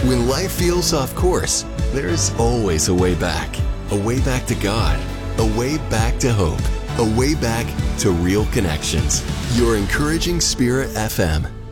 When life feels off course, there's always a way back. A way back to God. A way back to hope. A way back to real connections. Your Encouraging Spirit FM.